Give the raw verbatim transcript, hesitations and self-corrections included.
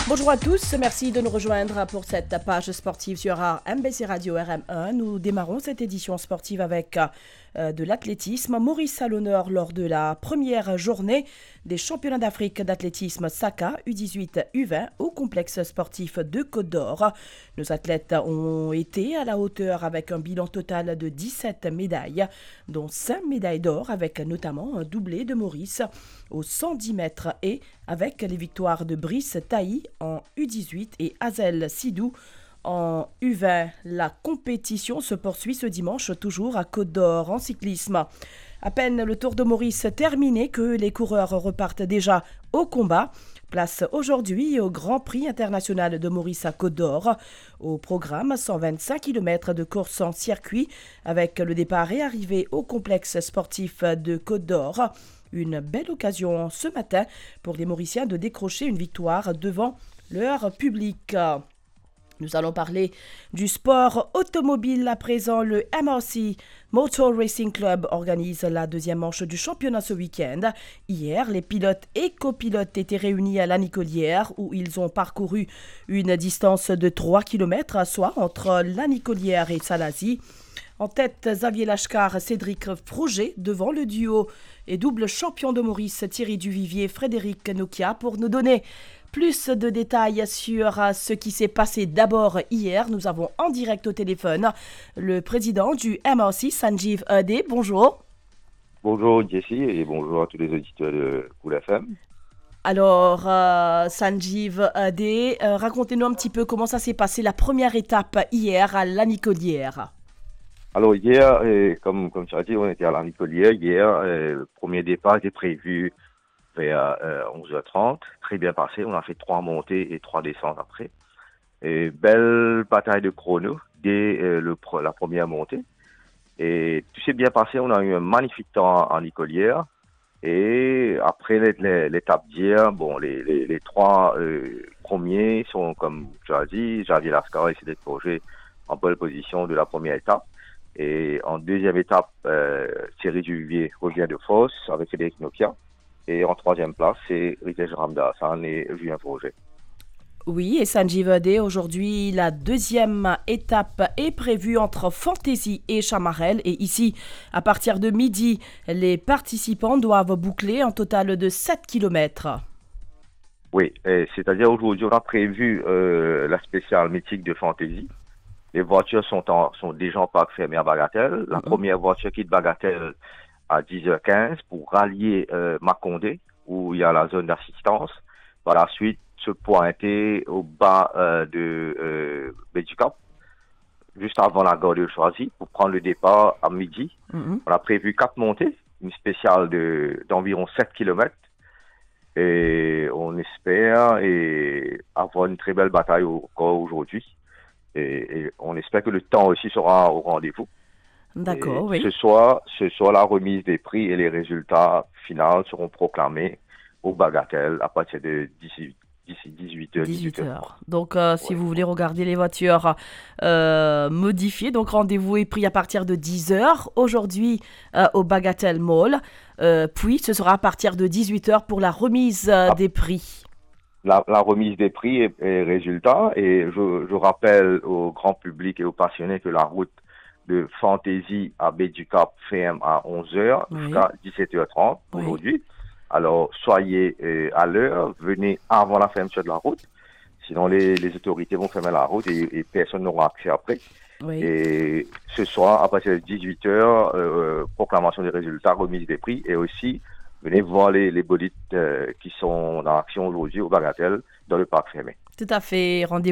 Bonjour à tous, merci de nous rejoindre pour cette page sportive sur M B C Radio R M un. Nous démarrons cette édition sportive avec euh, de l'athlétisme. Maurice à l'honneur lors de la première journée des championnats d'Afrique d'athlétisme S A C A U dix-huit U vingt au complexe sportif de Côte d'Or. Nos athlètes ont été à la hauteur avec un bilan total de dix-sept médailles, dont cinq médailles d'or avec notamment un doublé de Maurice aux cent dix mètres et avec les victoires de Brice Tailly en U dix-huit et Hazel Sidou en U vingt. La compétition se poursuit ce dimanche toujours à Côte d'Or en cyclisme. À peine le Tour de Maurice terminé que les coureurs repartent déjà au combat. Place aujourd'hui au Grand Prix international de Maurice à Côte d'Or. Au programme, cent vingt-cinq kilomètres de course en circuit avec le départ et arrivée au complexe sportif de Côte d'Or. Une belle occasion ce matin pour les Mauriciens de décrocher une victoire devant leur public. Nous allons parler du sport automobile à présent. Le M R C Motor Racing Club organise la deuxième manche du championnat ce week-end. Hier, les pilotes et copilotes étaient réunis à Lanicolière où ils ont parcouru une distance de trois kilomètres, soit entre Lanicolière et Salazie. En tête, Xavier Lachcar, Cédric Froger, devant le duo et double champion de Maurice, Thierry Duvivier, Frédéric Nokia. Pour nous donner plus de détails sur ce qui s'est passé d'abord hier, nous avons en direct au téléphone le président du M R C, Sanjeev Ade. Bonjour. Bonjour Jessie et bonjour à tous les auditeurs de Cool F M. Alors, euh, Sanjeev Ade, euh, racontez-nous un petit peu comment ça s'est passé la première étape hier à Lanicolière. Alors hier, et comme, comme tu as dit, on était à Lanicolière. Hier, et le premier départ était prévu vers euh, onze heures trente. Très bien passé. On a fait trois montées et trois descentes après. Et belle bataille de chrono dès euh, le, la première montée. Et tout s'est bien passé. On a eu un magnifique temps en Nicolière. Et après l'étape d'hier, bon, les, les, les trois euh, premiers sont, comme tu as dit, Xavier Lachcar et Cédric Froger en bonne position de la première étape. Et en deuxième étape, euh, Thierry Duvivier revient de force avec Frédéric Nokia. Et en troisième place, c'est Ritesh Ramdasan et Julien Froger. Oui, et Sanjeev Ade, aujourd'hui, la deuxième étape est prévue entre Fantasy et Chamarel. Et ici, à partir de midi, les participants doivent boucler un total de sept kilomètres. Oui, c'est-à-dire aujourd'hui, on a prévu euh, la spéciale mythique de Fantasy. Les voitures sont, en, sont déjà en parc fermé à Bagatelle. La mm-hmm. première voiture quitte Bagatelle à dix heures quinze pour rallier euh, Macondé, où il y a la zone d'assistance. Par la suite, se pointer au bas euh, de euh, Béducap, juste avant la gare de Choisy, pour prendre le départ à midi. Mm-hmm. On a prévu quatre montées, une spéciale de, d'environ sept kilomètres. Et on espère et avoir une très belle bataille encore aujourd'hui. Et, et on espère que le temps aussi sera au rendez-vous. D'accord, et oui. Ce soir, ce soir, la remise des prix et les résultats finaux seront proclamés au Bagatelle à partir de dix-huit heures. dix-huit heures. Donc, euh, si ouais. vous voulez regarder les voitures euh, modifiées, donc rendez-vous est pris à partir de dix heures aujourd'hui euh, au Bagatelle Mall. Euh, puis, ce sera à partir de dix-huit heures pour la remise euh, ah. des prix. La, la remise des prix et, et résultats. Et je, je rappelle au grand public et aux passionnés que la route de Fantasy à Béducap ferme à onze heures oui. jusqu'à dix-sept heures trente oui. aujourd'hui. Alors, soyez euh, à l'heure, venez avant la fermeture de la route. Sinon, les, les autorités vont fermer la route et, et personne n'aura accès après. Oui. Et ce soir, à partir de dix-huit heures, euh, proclamation des résultats, remise des prix et aussi venez voir les, les bolides euh, qui sont en action aujourd'hui au Bagatelle dans le parc fermé. Tout à fait. Rendez-vous